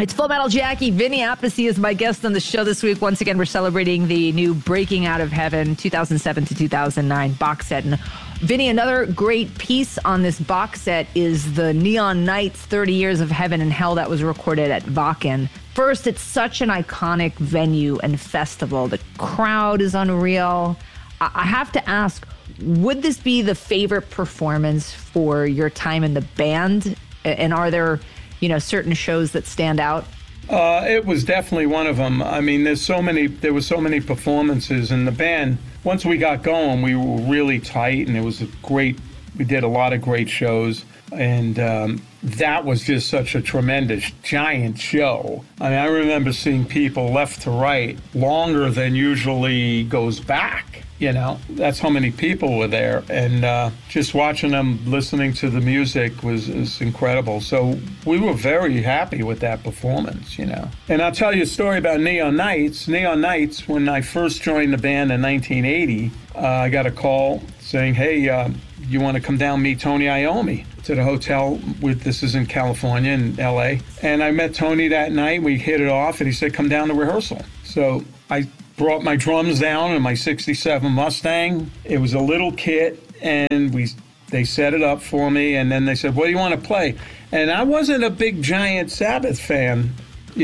It's Full Metal Jackie. Vinny Appice is my guest on the show this week. Once again, we're celebrating the new Breaking Out of Heaven 2007 to 2009 box set. And Vinny, another great piece on this box set is the Neon Nights 30 Years of Heaven and Hell that was recorded at Wacken. First, it's such an iconic venue and festival. The crowd is unreal. I have to ask, would this be the favorite performance for your time in the band? And are there, certain shows that stand out? It was definitely one of them. I mean, there were so many performances in the band. Once we got going, we were really tight, and it was we did a lot of great shows. And that was just such a tremendous, giant show. I mean, I remember seeing people left to right longer than usually goes back. That's how many people were there. And just watching them listening to the music was incredible. So we were very happy with that performance, And I'll tell you a story about Neon Nights. Neon Nights, when I first joined the band in 1980, I got a call saying, hey, you want to come down meet Tony Iommi to the hotel this is in California, in LA. And I met Tony that night. We hit it off, and he said, come down to rehearsal. So I brought my drums down in my 67 Mustang. It was a little kit, and they set it up for me, and then they said, what do you want to play? And I wasn't a big giant Sabbath fan.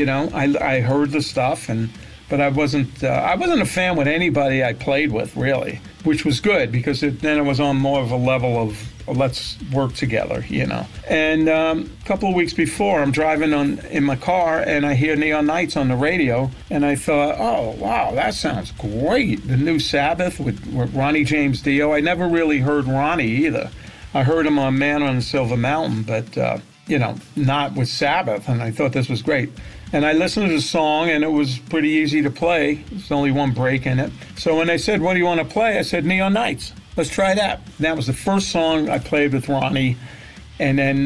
I heard the stuff, but I wasn't a fan with anybody I played with, really, which was good because then it was on more of a level of let's work together, And a couple of weeks before, I'm driving in my car, and I hear Neon Nights on the radio, and I thought, oh, wow, that sounds great. The new Sabbath with Ronnie James Dio. I never really heard Ronnie either. I heard him on Man on the Silver Mountain, but, not with Sabbath, and I thought this was great. And I listened to the song, and it was pretty easy to play. There's only one break in it. So when they said, what do you want to play? I said, Neon Nights. Let's try that. And that was the first song I played with Ronnie. And then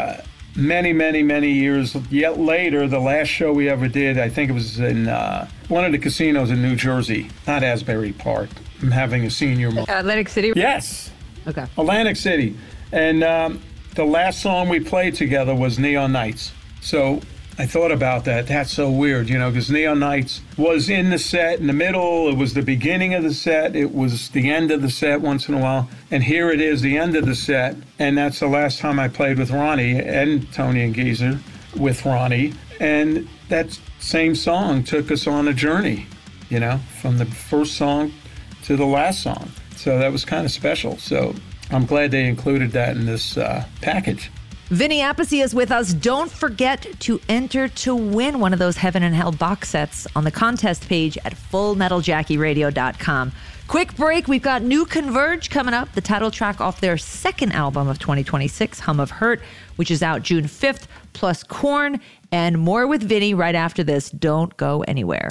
many, many, many years yet later, the last show we ever did, I think it was in one of the casinos in New Jersey, not Asbury Park. I'm having a senior moment. Atlantic City? Yes. Okay. Atlantic City. And the last song we played together was Neon Nights. So I thought about that. That's so weird, because Neon Nights was in the set in the middle. It was the beginning of the set. It was the end of the set once in a while. And here it is, the end of the set. And that's the last time I played with Ronnie and Tony and Geezer with Ronnie. And that same song took us on a journey, from the first song to the last song. So that was kind of special. So I'm glad they included that in this package. Vinny Appice is with us. Don't forget to enter to win one of those Heaven and Hell box sets on the contest page at FullMetalJackieRadio.com. Quick break. We've got new Converge coming up, the title track off their second album of 2026, Hum of Hurt, which is out June 5th, plus Korn, and more with Vinny right after this. Don't go anywhere.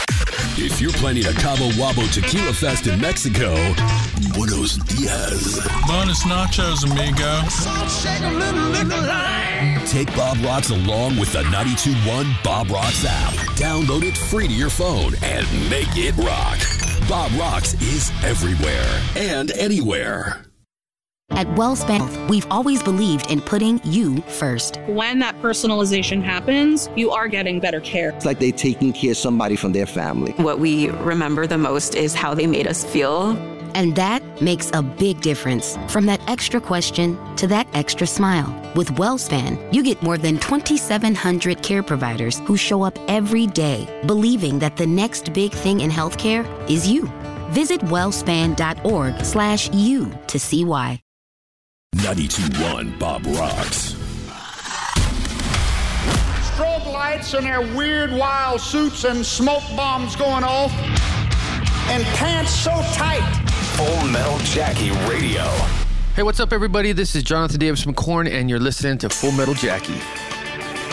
If you're planning a Cabo Wabo Tequila Fest in Mexico, buenos dias. Bonus nachos, amigo. Take Bob Rocks along with the 92.1 Bob Rocks app. Download it free to your phone and make it rock. Bob Rocks is everywhere and anywhere. At WellSpan, we've always believed in putting you first. When that personalization happens, you are getting better care. It's like they're taking care of somebody from their family. What we remember the most is how they made us feel. And that makes a big difference. From that extra question to that extra smile. With WellSpan, you get more than 2,700 care providers who show up every day, believing that the next big thing in healthcare is you. Visit wellspan.org/you to see why. 92.1 Bob Rocks. Strobe lights and their weird wild suits and smoke bombs going off and pants so tight. Full Metal Jackie Radio. Hey, what's up, everybody? This is Jonathan Davis from Korn, and you're listening to Full Metal Jackie.